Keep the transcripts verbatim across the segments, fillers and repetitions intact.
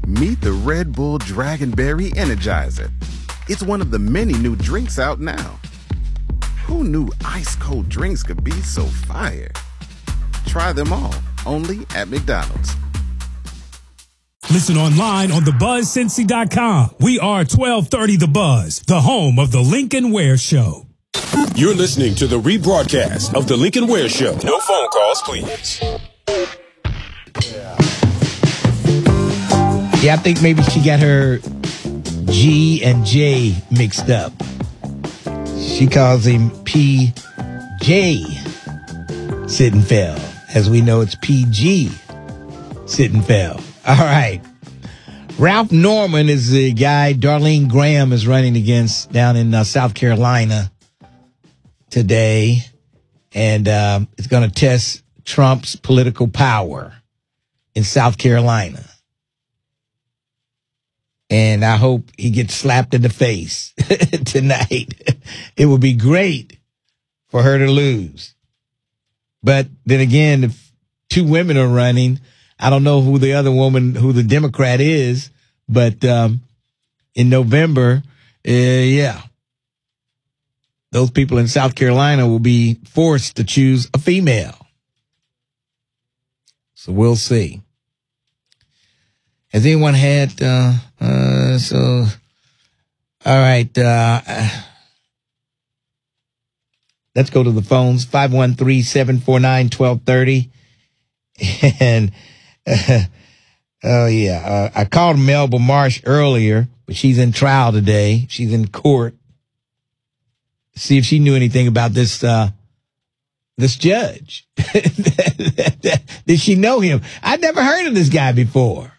Meet the Red Bull Dragonberry Energizer. It's one of the many new drinks out now. Who knew ice-cold drinks could be so fire? Try them all, only at McDonald's. Listen online on the buzz cincy dot com. We are twelve thirty The Buzz, the home of the Lincoln Ware Show. You're listening to the rebroadcast of the Lincoln Ware Show. No phone calls, please. Yeah, I think maybe she got her G and J mixed up. She calls him P J Sittenfeld. As we know, it's P G Sittenfeld. All right. Ralph Norman is the guy Darlene Graham is running against down in uh, South Carolina today. And um, it's going to test Trump's political power in South Carolina. And I hope he gets slapped in the face tonight. It would be great for her to lose. But then again, if two women are running, I don't know who the other woman, who the Democrat is, but um, in November, uh, yeah, those people in South Carolina will be forced to choose a female. So we'll see. Has anyone had, uh, uh, so, all right, uh, let's go to the phones, five one three, seven four nine, one two three zero. And, uh, oh, yeah, uh, I called Melba Marsh earlier, but she's in trial today. She's in court. See if she knew anything about this, uh, this judge. Did she know him? I'd never heard of this guy before.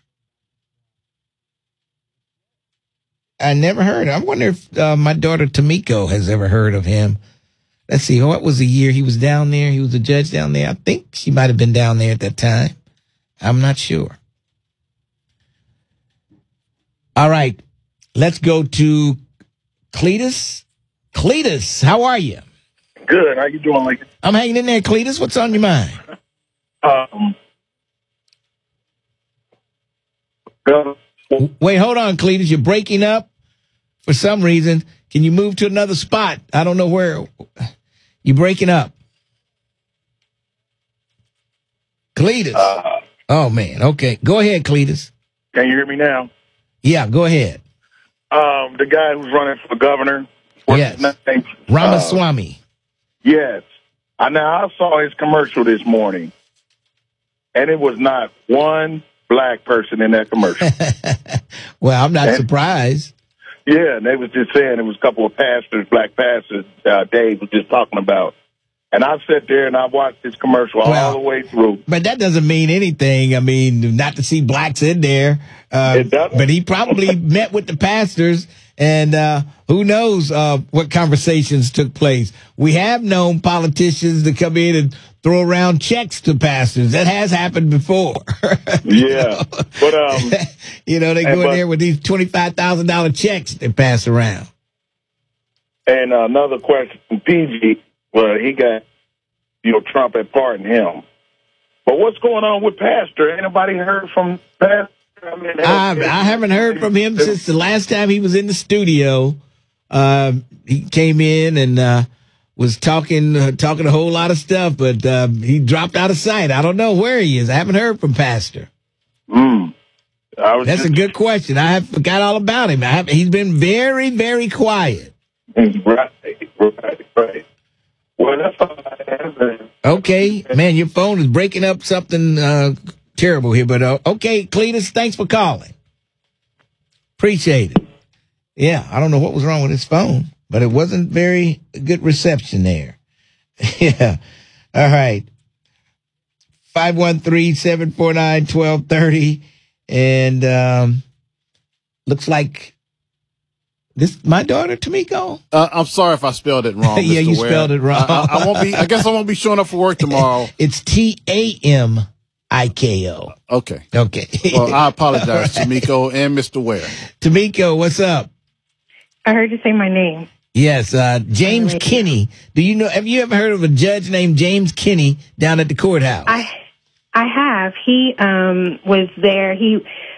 I never heard. I wonder if uh, my daughter Tamiko has ever heard of him. Let's see. What was the year he was down there? He was a judge down there. I think she might have been down there at that time. I'm not sure. All right. Let's go to Cletus. Cletus, how are you? Good. How you doing, Lincoln? I'm hanging in there, Cletus. What's on your mind? Um. Uh, Wait, hold on, Cletus. You're breaking up for some reason. Can you move to another spot? I don't know where. You're breaking up. Cletus. Uh, oh, man. Okay. Go ahead, Cletus. Can you hear me now? Yeah, go ahead. Um, the guy who's running for governor. What's Yes. his name? Ramaswamy. Uh, yes. I now I saw his commercial this morning, and it was not one black person in that commercial. Well, I'm not and, surprised. Yeah, and they was just saying it was a couple of pastors, black pastors, uh, Dave was just talking about. And I sat there and I watched this commercial Well, all the way through. But that doesn't mean anything. I mean, not to see blacks in there. Uh, It doesn't. But he probably met with the pastors, and uh, who knows uh, what conversations took place. We have known politicians to come in and throw around checks to pastors. That has happened before. Yeah. But, um, you know, they go and, in but, there with these twenty-five thousand dollars checks they pass around. And uh, another question from P G. Well, he got, you know, Trump had pardoned him. But what's going on with Pastor? Anybody heard from Pastor? I, mean, I, I haven't heard from him since the last time he was in the studio. Uh, he came in and uh, was talking uh, talking a whole lot of stuff, but uh, he dropped out of sight. I don't know where he is. I haven't heard from Pastor. Mm. I was That's just, a good question. I have forgot all about him. I have, he's been very, very quiet. Right, right, right. Well, that's all I have. Okay, man, your phone is breaking up something uh, terrible here, but uh, okay, Cletus, thanks for calling. Appreciate it. Yeah, I don't know what was wrong with his phone, but it wasn't very good reception there. Yeah. All right. five one three, seven four nine, one two three zero. And um, looks like this my daughter, Tamiko. Uh, I'm sorry if I spelled it wrong. Yeah, Mister you Ware. spelled it wrong. I, I, I won't be. I guess I won't be showing up for work tomorrow. It's T A M I K O. Okay. Okay. Well, I apologize, Tamiko and Mister Ware. Tamiko, what's up? I heard you say my name. Yes, uh, James Kinney. Do you know? Have you ever heard of a judge named James Kinney down at the courthouse? I I have. He um was there. He